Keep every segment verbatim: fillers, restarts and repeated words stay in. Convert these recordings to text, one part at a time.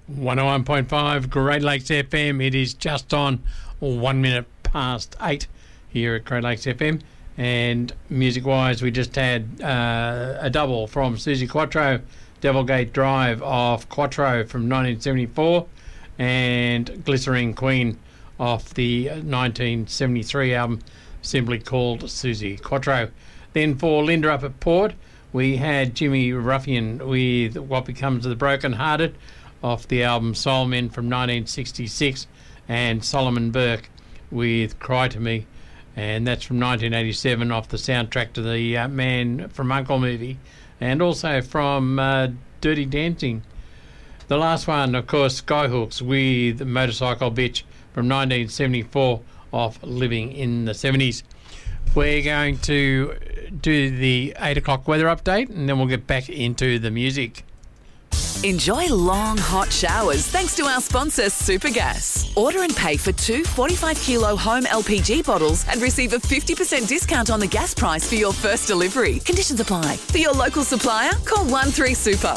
one oh one point five Great Lakes F M. It is just on one minute past eight here at Great Lakes F M. And music-wise, we just had uh, a double from Suzi Quatro, Devilgate Drive off Quatro from nineteen seventy-four, and Glycerine Queen off the nineteen seventy-three album simply called Suzi Quatro. Then for Linda up at Port, we had Jimmy Ruffian with What Becomes of the Broken Hearted off the album Soul Men from nineteen sixty-six, and Solomon Burke with Cry to Me, and that's from nineteen eighty-seven off the soundtrack to the uh, Man from U N C L E movie, and also from uh, Dirty Dancing. The last one, of course, Skyhooks with Motorcycle Bitch from nineteen seventy-four off Living in the seventies. We're going to do the eight o'clock weather update, and then we'll get back into the music. Enjoy long, hot showers thanks to our sponsor, Supergas. Order and pay for two forty-five kilo home L P G bottles and receive a fifty percent discount on the gas price for your first delivery. Conditions apply. For your local supplier, call one three super.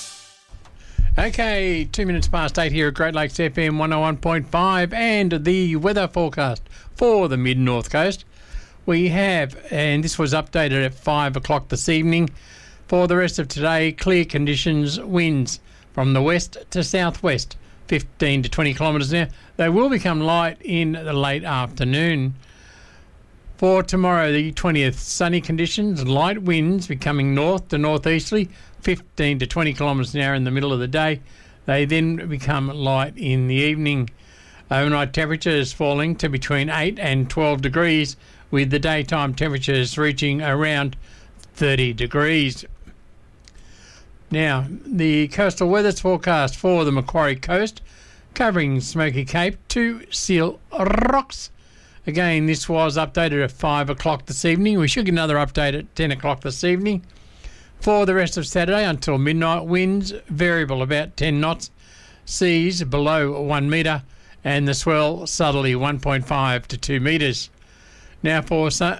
Okay, two minutes past eight here at Great Lakes F M one oh one point five, and the weather forecast for the mid-north coast. We have, and this was updated at five o'clock this evening, for the rest of today, clear conditions, winds from the west to southwest, fifteen to twenty kilometres an hour. They will become light in the late afternoon. For tomorrow, the twentieth, sunny conditions, light winds becoming north to northeasterly, fifteen to twenty kilometres an hour in the middle of the day. They then become light in the evening. Overnight temperatures falling to between eight and twelve degrees, with the daytime temperatures reaching around thirty degrees. Now, the coastal weather's forecast for the Macquarie Coast, covering Smoky Cape to Seal Rocks. Again, this was updated at five o'clock this evening. We should get another update at ten o'clock this evening. For the rest of Saturday until midnight, winds variable about ten knots, seas below one metre, and the swell subtly one point five to two metres. Now for su-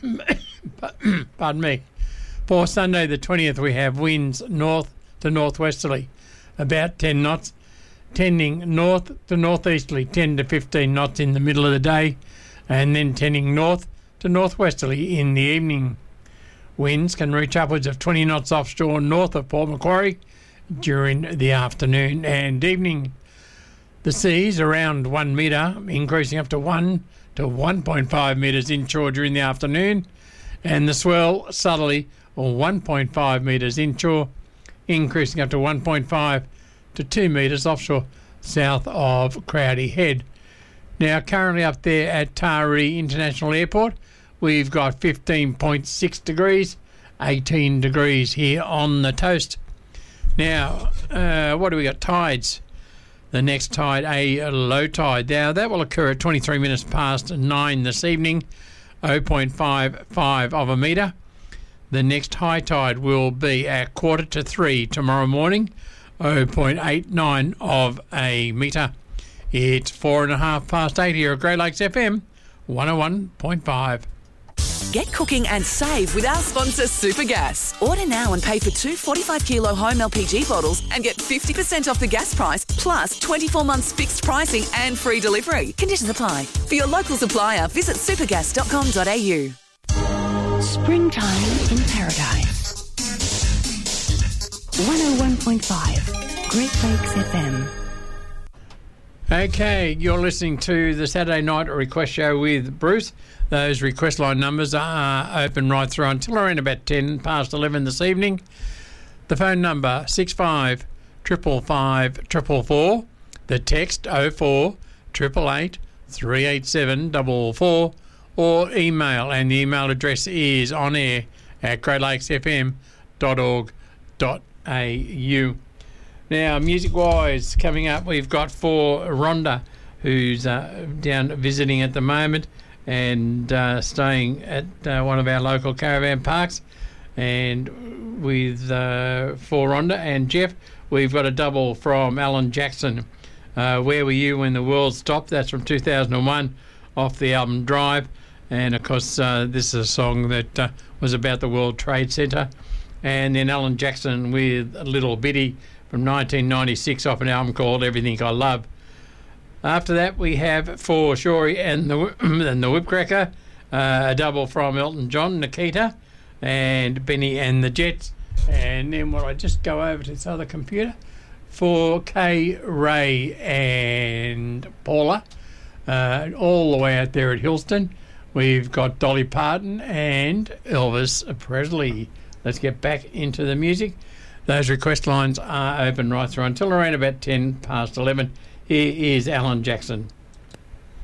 pardon me. For Sunday the twentieth, we have winds north to northwesterly, about ten knots, tending north to northeasterly, ten to fifteen knots in the middle of the day, and then tending north to northwesterly in the evening. Winds can reach upwards of twenty knots offshore north of Port Macquarie during the afternoon and evening. The seas around one metre, increasing up to one to one point five metres inshore during the afternoon, and the swell subtly, or one point five metres inshore, increasing up to one point five to two metres offshore south of Crowdy Head. Now, currently up there at Taree International Airport, we've got fifteen point six degrees, eighteen degrees here on the toast. Now, uh, what do we got? Tides. The next tide, a low tide. Now, that will occur at twenty-three minutes past nine this evening, zero point five five of a metre. The next high tide will be at quarter to three tomorrow morning, zero point eight nine of a metre. It's four and a half past eight here at Great Lakes F M one oh one point five. Get cooking and save with our sponsor, Supergas. Order now and pay for two forty-five kilo home L P G bottles and get fifty percent off the gas price, plus twenty-four months fixed pricing and free delivery. Conditions apply. For your local supplier, visit supergas dot com dot a u. Springtime in Paradise. one oh one point five Great Lakes F M. Okay, you're listening to the Saturday Night Request Show with Bruce. Those request line numbers are open right through until around about ten past eleven this evening. The phone number six five five five five four four. The text oh four eight eight eight three eight seven four four, or email, and the email address is on air at great lakes f m dot org dot a u. Now, music-wise, coming up, we've got for Rhonda, who's uh, down visiting at the moment and uh, staying at uh, one of our local caravan parks. And with uh, for Rhonda and Jeff, we've got a double from Alan Jackson. Uh, Where Were You When the World Stopped? That's from two thousand one, off the album Drive. And, of course, uh, this is a song that uh, was about the World Trade Center. And then Alan Jackson with Little Bitty from nineteen ninety-six off an album called Everything I Love. After that, we have For Shory and the and the Whipcracker, uh, a double from Elton John, Nikita, and Benny and the Jets. And then will I just go over to this other computer for Kay Ray and Paula, uh, all the way out there at Hillston. We've got Dolly Parton and Elvis Presley. Let's get back into the music. Those request lines are open right through until around about ten past eleven. Here is Alan Jackson.